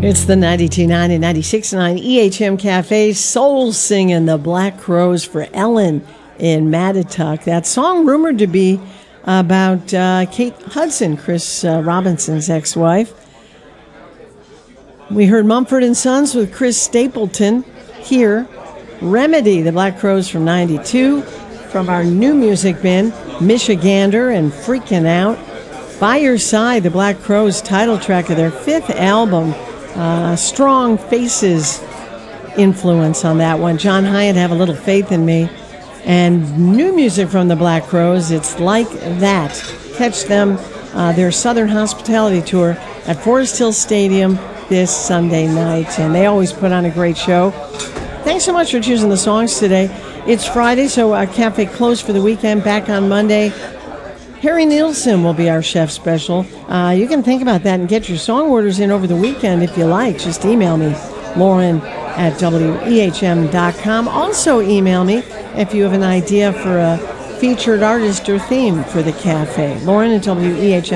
It's the 92.9 and 96.9 EHM Cafe soul singing the Black Crowes for Ellen in Mattituck. That song rumored to be about Kate Hudson, Chris Robinson's ex-wife. We heard Mumford & Sons with Chris Stapleton here. Remedy, the Black Crowes from 92. From our new music bin, Michigander and Freaking Out. By Your Side, the Black Crowes title track of their fifth album. Strong Faces influence on that one. John Hyatt, Have a Little Faith in Me. And new music from the Black Crowes, It's Like That. Catch them, their Southern Hospitality Tour at Forest Hill Stadium this Sunday night. And they always put on a great show. Thanks so much for choosing the songs today. It's Friday, so cafe closed for the weekend. Back on Monday. Harry Nielsen will be our chef special. You can think about that and get your song orders in over the weekend if you like. Just email me, Lauren@wehm.com. Also email me if you have an idea for a featured artist or theme for the cafe. Lauren@wehm.com.